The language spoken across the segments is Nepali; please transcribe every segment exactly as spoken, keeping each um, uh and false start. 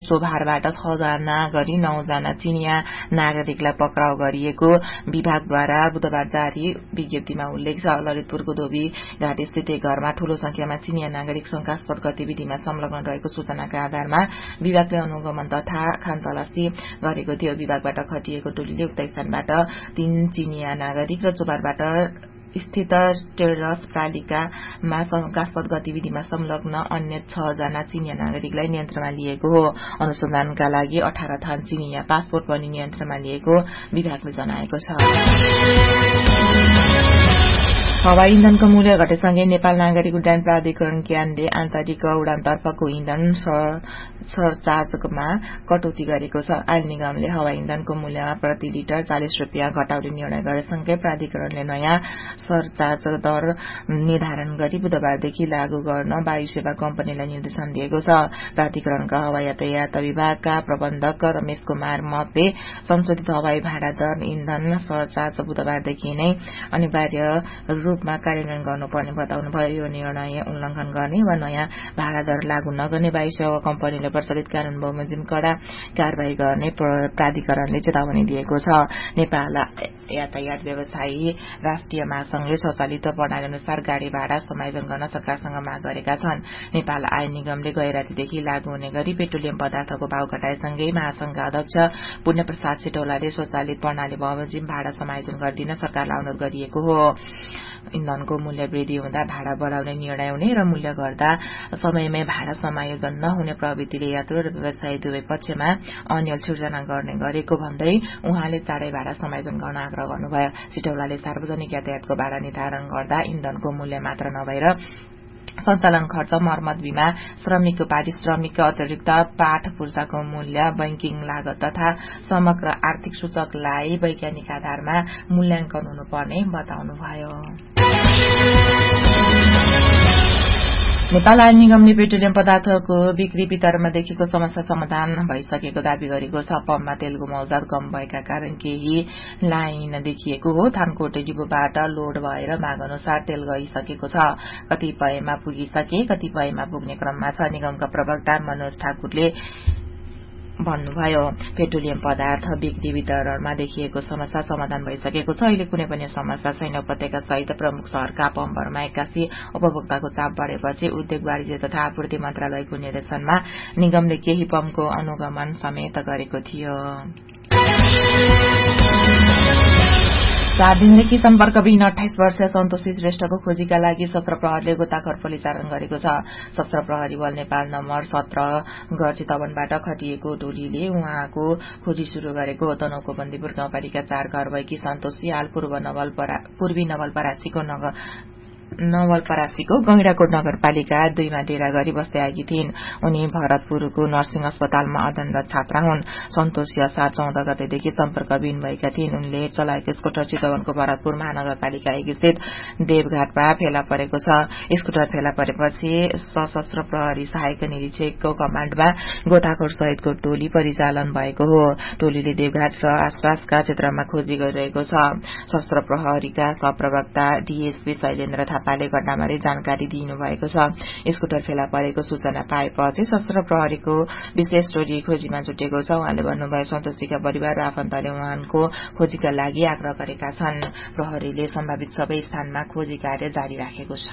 सो भारबाट छ जना गरी नौ जना चिनिया नागरिकलाई पक्राउ गरिएको विभागद्वारा बुधबार जारी विज्ञप्तिमा उल्लेख छ। ललितपुरको धोबी घाट स्थित एक घरमा ठूलो संख्यामा चिनिया नागरिक शंकास्पद गतिविधिमा संलग्न रहेको सूचनाका आधारमा विभागले अनुगमन तथा खानतलासी गरेको थियो। विभागबाट खटिएको टोलीले उक्त स्थानबाट तीन चिनिया नागरिक र चोबारबाट स्थित टेरस पालिकामा शंकास्पद गतिविधिमा संलग्न अन्य छ जना चिनिया नागरिकलाई नियन्त्रणमा लिएको हो। अनुसन्धानका लागि अठार थान चिनिया पासपोर्ट पनि नियन्त्रणमा लिएको विभागले जनाएको छ। हवाई इन्धनको मूल्य घटेसँगै नेपाल नागरिक उड्डयन प्राधिकरण क्यानले आन्तरिक उडानतर्फको इन्धन सरचार्जमा कटौती गरेको छ। आयल निगमले हवाई इन्धनको मूल्यमा प्रति लिटर चालिस रूपियाँ घटाउने निर्णय गरेसँगै प्राधिकरणले नयाँ सरचार्ज दर निर्धारण गरी बुधबारदेखि लागू गर्न वायु सेवा कम्पनीलाई निर्देशन दिएको छ। प्राधिकरणका हवाई यातायात विभागका प्रबन्धक रमेश कुमार मते संशोधित हवाई भाडा दर इन्धन सरचार्ज बुधबारदेखि नै अनिवार्य रूपमा कार्यान्वयन गर्नुपर्ने बताउनुभयो। यो निर्णय उल्लंघन गर्ने वा नयाँ भाडा दर लागू नगर्ने वायु सेवा कम्पनीले प्रचलित कानून बमोजिम कड़ा कार्यवाही गर्ने प्राधिकरणले चेतावनी दिएको छ। नेपाल यातायात व्यवसायी राष्ट्रिय महासंघले स्वचालित प्रणाली अनुसार गाड़ी भाडा समायोजन गर्न सरकारसँग माग गरेका छन्। नेपाल आयल निगमले गए रातिदेखि लागू हुने गरी पेट्रोलियम पदार्थको भाव घटाएसँगै महासंघका अध्यक्ष पुण्य प्रसाद सिटौलाले स्वचालित प्रणाली बमोजिम भाडा समायोजन गरिदिन सरकारलाई अनुरोध गरिएको हो। इन्धनको मूल्य वृद्धि हुँदा भाडा बढ़ाउने निर्णय हुने र मूल्य घट्दा समयमै भाडा समायोजन नहुने प्रवृत्तिले यात्रु र व्यवसायी दुवै पक्षमा अनियल सिर्जना गर्ने गरेको भन्दै उहाँले चाँडै भाडा समायोजन गर्न आग्रह गर्नुभयो। सिटौलाले सार्वजनिक यातायातको भाडा निर्धारण गर्दा इन्धनको मूल्य मात्र नभएर सञ्चालन खर्च, मर्मत बिमा, श्रमिकको पारिश्रमिक, अतिरिक्त पाठ पूर्जाको मूल्य, बैंकिङ लागत तथा समग्र आर्थिक सूचकलाई वैज्ञानिक आधारमा मूल्याङ्कन हुनुपर्ने बताउनुभयो। नेपाल आयल निगमले पेट्रोलियम पदार्थको बिक्री वितरणमा देखिएको समस्या समाधान भइसकेको दावी गरेको छ। पम्पमा तेलको मौजात कम भएका कारण केही लाइन देखिएको हो। थानकोटे डिपोबाट लोड भएर माग अनुसार तेल गइसकेको छ। कतिपयमा पुगिसके, कतिपयमा पुग्ने क्रममा छ। निगमका प्रवक्ता मनोज ठाकुरले भन्नुभयो। पेट्रोलियम पदार्थ बिक्री वितरणमा देखिएको समस्या समाधान भइसकेको छ। अहिले कुनै पनि समस्या छैन। उपत्यका सहित प्रमुख शहरका पम्पहरूमा एक्कासी उपभोक्ताको चाप बढ़ेपछि उद्योग वाणिज्य तथा आपूर्ति मन्त्रालयको निर्देशनमा निगमले केही पम्पको अनुगमन समेत गरेको थियो। चार दिनदेखि सम्पर्कविहीन अठाइस वर्षीय सन्तोषी श्रेष्ठको खोजीका लागि सशस्त्र प्रहरीले गोताखोर परिचालन गरेको छ। सशस्त्र प्रहरी बल नेपाल नम्बर सत्र गढ चितवनबाट खटिएको टोलीले उहाँको खोजी शुरू गरेको हो। तनहुँको बन्दीपुर गाउँपालिका चार घर भएकी सन्तोषी हाल पूर्व पूर्वी नवलपरासीको नगर नवलपरासीको गैंडाकोट नगरपालिका दुईमा डेरा गरी बस्दै आएकी थिइन्। उनी भरतपुरको नर्सिङ अस्पतालमा अध्ययनरत छात्रा हुन्। सन्तोषी असार चौध गतेदेखि सम्पर्कविहीन भएका थिइन्। उनले चलाएको स्कुटर चितवनको भरतपुर महानगरपालिका एक स्थित देवघाटमा फेला परेको छ। स्कुटर फेला परेपछि सशस्त्र प्रहरी सहायक निरीक्षकको कमाण्डमा गोताखोर सहितको टोली परिचालन भएको हो। टोलीले देवघाट र आसपासका क्षेत्रमा खोजी गरिरहेको छ। सशस्त्र प्रहरीका सहप्रवक्ता डीएसपी शैलेन्द्र थापाले घटनाबारे जानकारी दिनुभएको छ। स्कुटर फेला परेको सूचना पाएपछि सशस्त्र प्रहरीको विशेष टोली खोजीमा जुटेको छ। उहाँले भन्नुभयो, सन्तोषीका परिवार र आफन्तले उहाँको खोजीका लागि आग्रह गरेका छन्। प्रहरीले सम्भावित सबै स्थानमा खोजी कार्य जारी राखेको छ।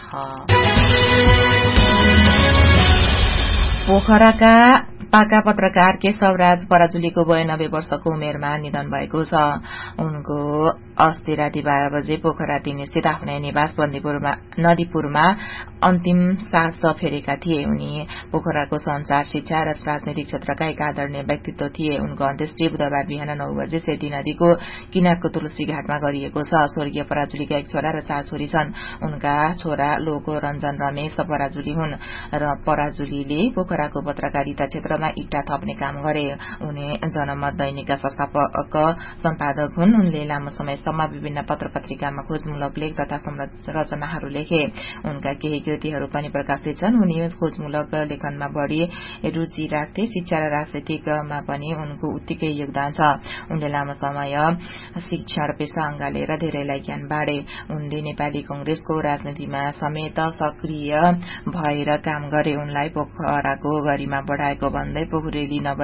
पोखराका पाका पत्रकार केशवराज पराजुलीको बयानब्बे वर्षको उमेरमा निधन भएको छ। उनको अस्ति राति बाह्र बजे पोखरा तीन स्थित आफ्नै निवास बन्दीपुरमा नदीपुरमा अन्तिम सास फेरेका थिए। उनी पोखराको संचार, शिक्षा र राजनैतिक क्षेत्रका एक आदरणीय व्यक्तित्व थिए। उनको अन्त्येष्टि बुधबार बिहान नौ बजे सेती नदीको किनारको तुलसी घाटमा गरिएको छ। स्वर्गीय पराजुलीका एक छोरा र चार छोरी छन्। उनका छोरा लोको रञ्जन रमेश पराजुली हुन् र पराजुलीले पोखराको पत्रकारिता क्षेत्रमा इट्टा थप्ने काम गरे। उनी जनमत दैनिकका संस्थापक सम्पादक हुन्। उनले लामो समयसम्म विभिन्न पत्र पत्रिकामा खोजमूलक लेख तथा रचनाहरू लेखे। उनका केही कृतिहरू पनि प्रकाशित छन्। उनी खोजमूलक लेखनमा बढ़ी रुचि राख्थे। शिक्षा र राजनीतिकमा पनि उनको उत्तिकै योगदान छ। उनले लामो समय शिक्षण पेशा अँगालेर धेरैलाई ज्ञान बाँडे। उनले नेपाली कंग्रेसको राजनीतिमा समेत सक्रिय भएर काम गरे। उनलाई पोखराको गरिमा बढ़ाएको भन्दै पोखरेली